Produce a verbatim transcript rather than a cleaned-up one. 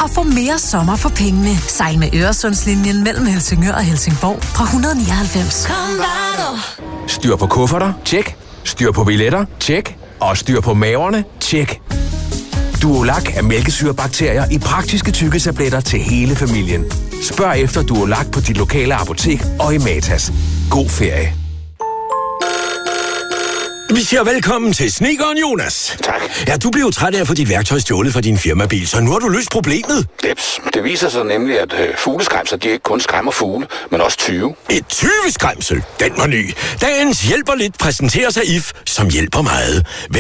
og få mere sommer for pengene. Sejl med Øresundslinjen mellem Helsingør og Helsingborg fra et hundrede nioghalvfems. Styr på kufferter? Tjek. Styr på billetter? Tjek. Og styr på maverne? Tjek. Duolac er mælkesyrebakterier i praktiske tykketabletter til hele familien. Spørg efter Duolac på dit lokale apotek og i Matas. God ferie. Vi siger velkommen til snedkeren Jonas. Tak. Ja, du blev træt af at få dit værktøj stjålet fra din firmabil, så nu har du løst problemet. Deps. Det viser sig nemlig, at øh, fugleskræmser, de ikke kun skræmmer fugle, men også tyve. Et tyveskræmsel? Den var ny. Dagens hjælper lidt præsenterer sig I F, som hjælper meget.